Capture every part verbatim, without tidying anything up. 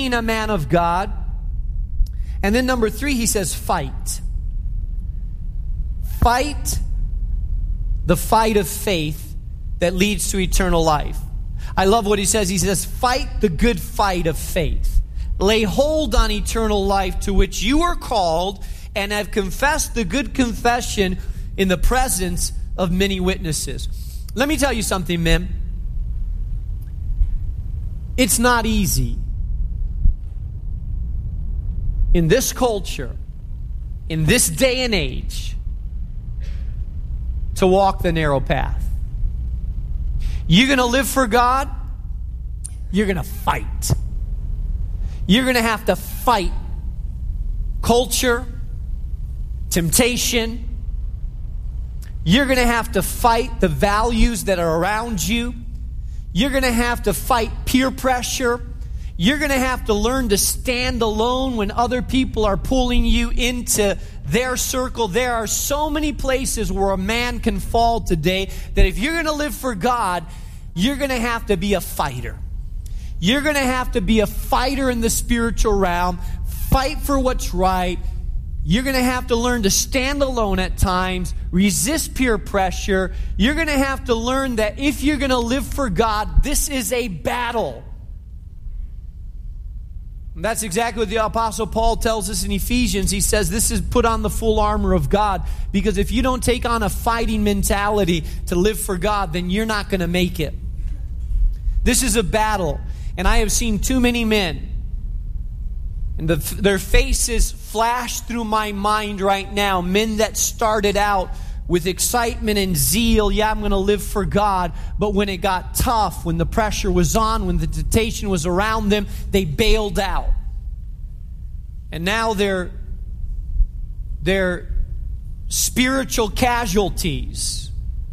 being a man of God. And then number three, he says, fight. Fight the fight of faith that leads to eternal life. I love what he says. He says, fight the good fight of faith. Lay hold on eternal life to which you are called and have confessed the good confession in the presence of many witnesses. Let me tell you something, men. It's not easy in this culture, in this day and age, to walk the narrow path. You're going to live for God, you're going to fight. You're going to have to fight culture, temptation. You're going to have to fight the values that are around you. You're going to have to fight peer pressure. You're going to have to learn to stand alone when other people are pulling you into their circle. There are so many places where a man can fall today that if you're going to live for God, you're going to have to be a fighter. You're going to have to be a fighter in the spiritual realm, fight for what's right. You're going to have to learn to stand alone at times, resist peer pressure. You're going to have to learn that if you're going to live for God, this is a battle. And that's exactly what the Apostle Paul tells us in Ephesians. He says this is put on the full armor of God, because if you don't take on a fighting mentality to live for God, then you're not going to make it. This is a battle. And I have seen too many men, and the, their faces flash through my mind right now, men that started out with excitement and zeal, yeah, I'm going to live for God, but when it got tough, when the pressure was on, when the temptation was around them, they bailed out. And now they're, they're spiritual casualties.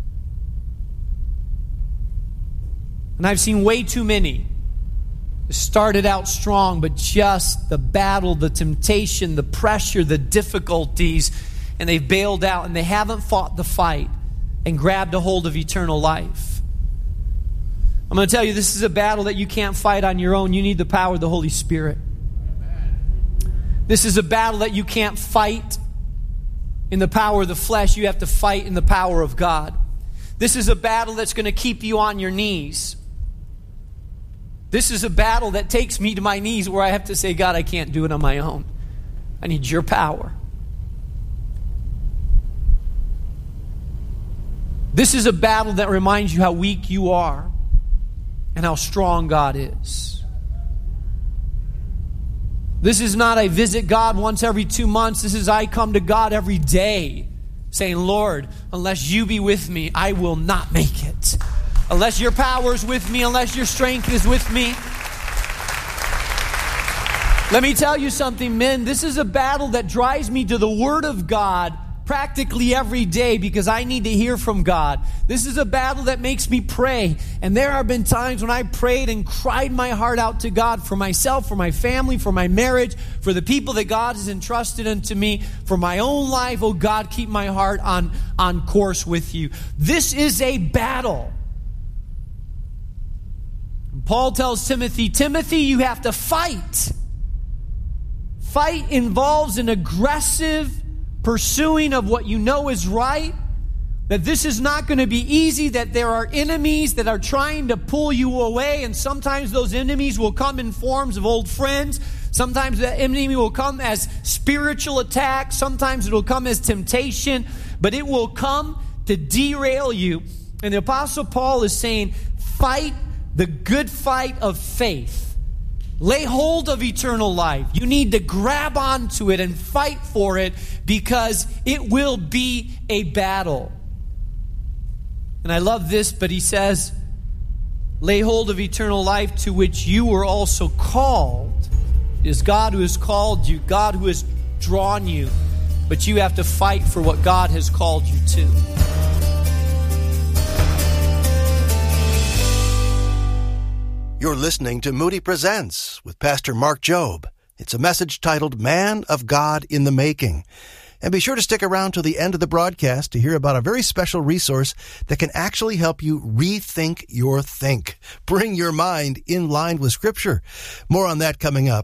And I've seen way too many. Started out strong, but just the battle, the temptation, the pressure, the difficulties, and they've bailed out and they haven't fought the fight and grabbed a hold of eternal life. I'm going to tell you, this is a battle that you can't fight on your own. You need the power of the Holy Spirit. This is a battle that you can't fight in the power of the flesh. You have to fight in the power of God. This is a battle that's going to keep you on your knees. This is a battle that takes me to my knees where I have to say, God, I can't do it on my own. I need your power. This is a battle that reminds you how weak you are and how strong God is. This is not I visit God once every two months. This is I come to God every day saying, Lord, unless you be with me, I will not make it. Unless your power is with me, unless your strength is with me. Let me tell you something, men. This is a battle that drives me to the Word of God practically every day because I need to hear from God. This is a battle that makes me pray. And there have been times when I prayed and cried my heart out to God for myself, for my family, for my marriage, for the people that God has entrusted unto me, for my own life. Oh God, keep my heart on, on course with you. This is a battle. Paul tells Timothy, Timothy, you have to fight. Fight involves an aggressive pursuing of what you know is right. That this is not going to be easy, that there are enemies that are trying to pull you away, and sometimes those enemies will come in forms of old friends. Sometimes the enemy will come as spiritual attack. Sometimes it will come as temptation, but it will come to derail you. And the Apostle Paul is saying, fight the good fight of faith. Lay hold of eternal life. You need to grab onto it and fight for it because it will be a battle. And I love this, but he says, lay hold of eternal life to which you were also called. It is God who has called you, God who has drawn you, but you have to fight for what God has called you to. You're listening to Moody Presents with Pastor Mark Jobe. It's a message titled Man of God in the Making. And be sure to stick around to the end of the broadcast to hear about a very special resource that can actually help you rethink your think. Bring your mind in line with Scripture. More on that coming up